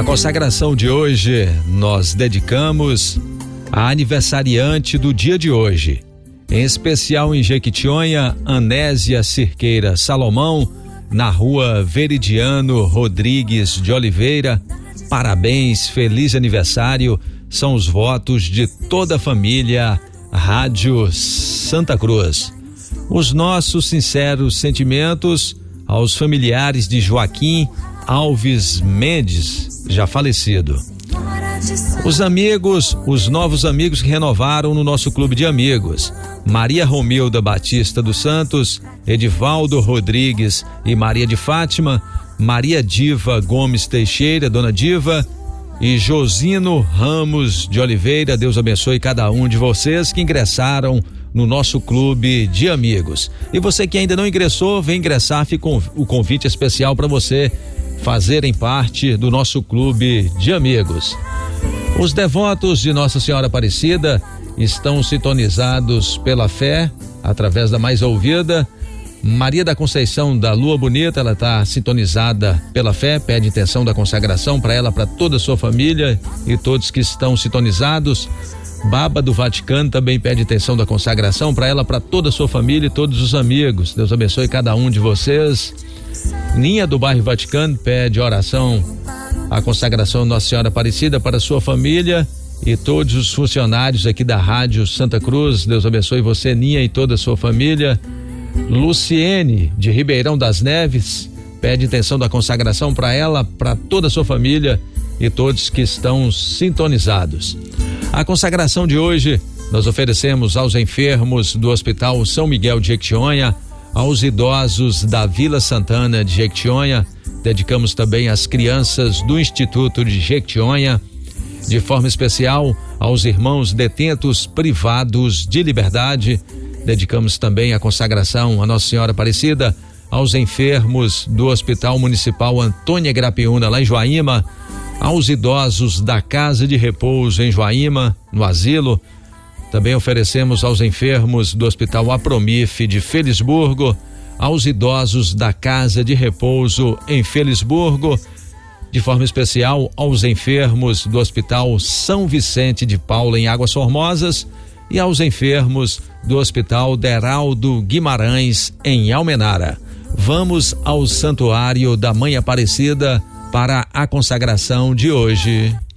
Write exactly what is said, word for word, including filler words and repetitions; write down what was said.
Consagração de hoje nós dedicamos a aniversariante do dia de hoje, em especial em Jequitinhonha, Anésia Cirqueira Salomão, na rua Veridiano Rodrigues de Oliveira. Parabéns, feliz aniversário, são os votos de toda a família Rádio Santa Cruz. Os nossos sinceros sentimentos aos familiares de Joaquim Alves Mendes, já falecido. Os amigos, os novos amigos que renovaram no nosso clube de amigos: Maria Romilda Batista dos Santos, Edivaldo Rodrigues e Maria de Fátima, Maria Diva Gomes Teixeira, Dona Diva, e Josino Ramos de Oliveira. Deus abençoe cada um de vocês que ingressaram no nosso clube de amigos. E você que ainda não ingressou, vem ingressar, fica o convite especial para você fazerem parte do nosso clube de amigos. Os devotos de Nossa Senhora Aparecida estão sintonizados pela fé, através da mais ouvida. Maria da Conceição da Lua Bonita, ela está sintonizada pela fé, pede intenção da consagração para ela, para toda a sua família e todos que estão sintonizados. Baba do Vaticano também pede intenção da consagração para ela, para toda a sua família e todos os amigos. Deus abençoe cada um de vocês. Ninha do bairro Vaticano pede oração, a consagração Nossa Senhora Aparecida para sua família e todos os funcionários aqui da Rádio Santa Cruz. Deus abençoe você, Ninha, e toda a sua família. Luciene de Ribeirão das Neves pede intenção da consagração para ela, para toda a sua família e todos que estão sintonizados. A consagração de hoje nós oferecemos aos enfermos do Hospital São Miguel de Jequitinhonha, aos idosos da Vila Santana de Jequitinhonha. Dedicamos também às crianças do Instituto de Jequitinhonha, de forma especial aos irmãos detentos privados de liberdade. Dedicamos também a consagração a Nossa Senhora Aparecida aos enfermos do Hospital Municipal Antônia Grapiúna, lá em Joaíma, aos idosos da Casa de Repouso em Joaíma, no asilo. Também oferecemos aos enfermos do Hospital Apromif de Felisburgo, aos idosos da Casa de Repouso em Felisburgo, de forma especial aos enfermos do Hospital São Vicente de Paula em Águas Formosas e aos enfermos do Hospital Deraldo Guimarães em Almenara. Vamos ao Santuário da Mãe Aparecida para a consagração de hoje.